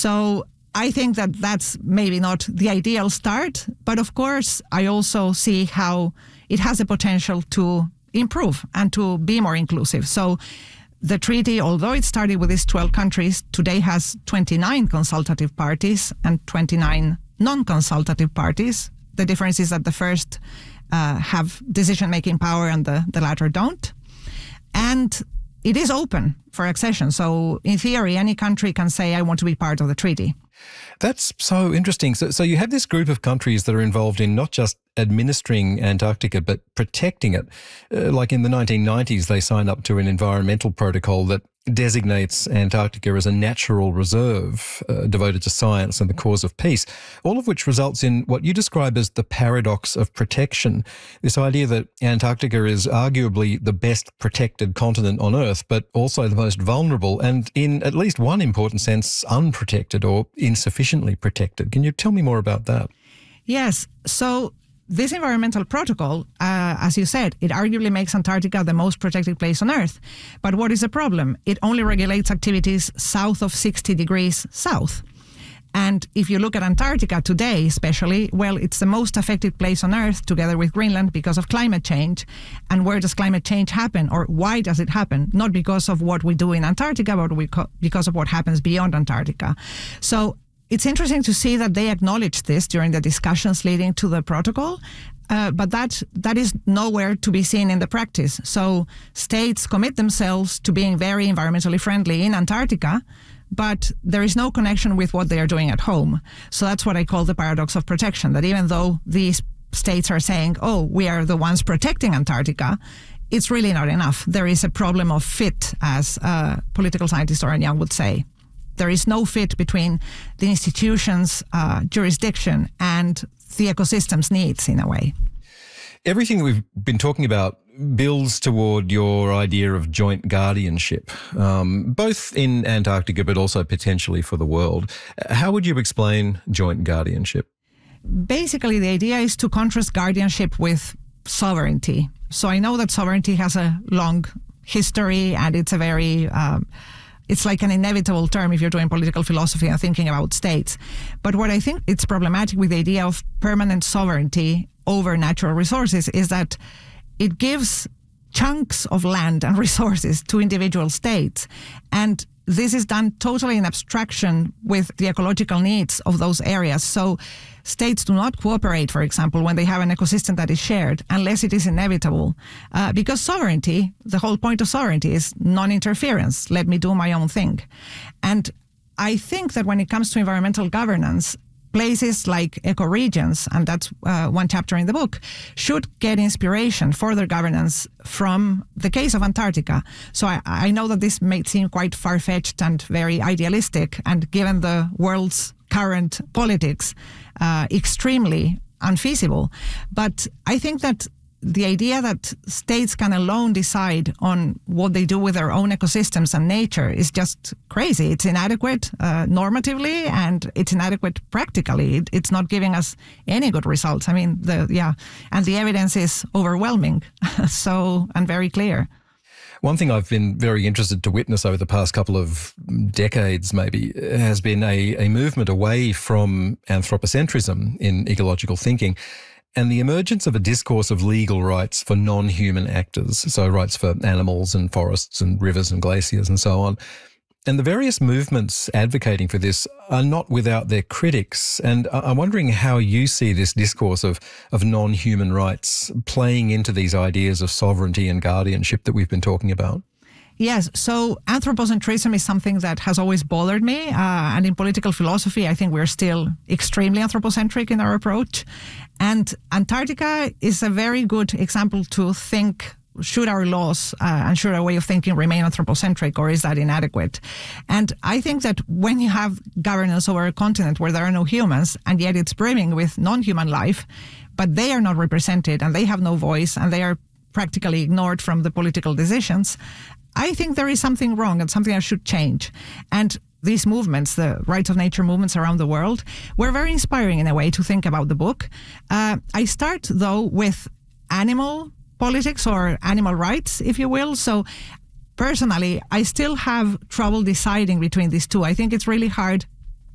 So I think that that's maybe not the ideal start, but of course, I also see how it has the potential to improve and to be more inclusive. So the treaty, although it started with these 12 countries, today has 29 consultative parties and 29 non-consultative parties. The difference is that the first have decision-making power and the latter don't. And it is open for accession. So in theory, any country can say, I want to be part of the treaty. That's so interesting. So you have this group of countries that are involved in not just administering Antarctica, but protecting it. Like in the 1990s, they signed up to an environmental protocol that designates Antarctica as a natural reserve devoted to science and the cause of peace, all of which results in what you describe as the paradox of protection. This idea that Antarctica is arguably the best protected continent on Earth, but also the most vulnerable and, in at least one important sense, unprotected or insufficiently protected. Can you tell me more about that? Yes. So this environmental protocol, as you said, it arguably makes Antarctica the most protected place on Earth. But what is the problem? It only regulates activities south of 60 degrees south. And if you look at Antarctica today, especially, well, it's the most affected place on Earth together with Greenland because of climate change. And where does climate change happen, or why does it happen? Not because of what we do in Antarctica, but because of what happens beyond Antarctica. So it's interesting to see that they acknowledge this during the discussions leading to the protocol, but that is nowhere to be seen in the practice. So states commit themselves to being very environmentally friendly in Antarctica, but there is no connection with what they are doing at home. So that's what I call the paradox of protection, that even though these states are saying, oh, we are the ones protecting Antarctica, it's really not enough. There is a problem of fit, as political scientist Oren Young would say. There is no fit between the institution's jurisdiction and the ecosystem's needs, in a way. Everything that we've been talking about builds toward your idea of joint guardianship, both in Antarctica but also potentially for the world. How would you explain joint guardianship? Basically, the idea is to contrast guardianship with sovereignty. So I know that sovereignty has a long history and it's a very... it's like an inevitable term if you're doing political philosophy and thinking about states. But what I think it's problematic with the idea of permanent sovereignty over natural resources is that it gives chunks of land and resources to individual states. And this is done totally in abstraction with the ecological needs of those areas. So states do not cooperate, for example, when they have an ecosystem that is shared, unless it is inevitable. Because sovereignty, the whole point of sovereignty is non-interference. Let me do my own thing. And I think that when it comes to environmental governance, places like ecoregions, and that's one chapter in the book, should get inspiration for their governance from the case of Antarctica. So I know that this may seem quite far-fetched and very idealistic, and given the world's current politics, extremely unfeasible. But I think that the idea that states can alone decide on what they do with their own ecosystems and nature is just crazy. It's inadequate normatively, and it's inadequate practically. It's not giving us any good results. I mean, and the evidence is overwhelming, and very clear. One thing I've been very interested to witness over the past couple of decades maybe has been a movement away from anthropocentrism in ecological thinking and the emergence of a discourse of legal rights for non-human actors, so rights for animals and forests and rivers and glaciers and so on. And the various movements advocating for this are not without their critics. And I'm wondering how you see this discourse of non-human rights playing into these ideas of sovereignty and guardianship that we've been talking about. Yes, so anthropocentrism is something that has always bothered me. And in political philosophy, I think we're still extremely anthropocentric in our approach. And Antarctica is a very good example to think, should our laws and should our way of thinking remain anthropocentric, or is that inadequate? And I think that when you have governance over a continent where there are no humans, and yet it's brimming with non-human life, but they are not represented and they have no voice and they are practically ignored from the political decisions, I think there is something wrong and something that should change. And these movements, the rights of nature movements around the world, were very inspiring in a way to think about the book. I start, though, with animal politics or animal rights, if you will. So personally, I still have trouble deciding between these two. I think it's really hard